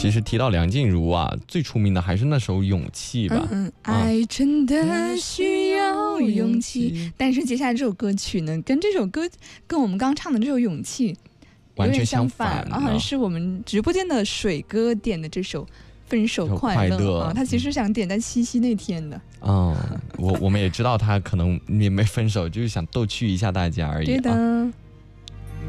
其实提到梁静茹啊，最出名的还是那首《勇气》吧。 爱真的需要勇气。但是接下来这首歌曲呢，跟这首歌跟我们刚唱的这首《勇气》 完全相反啊，是我们直播间的水哥点的这首分手快乐啊，他其实想点在七夕那天的。 我们也知道他可能也没分手，就是想逗趣一下大家而已。 对的。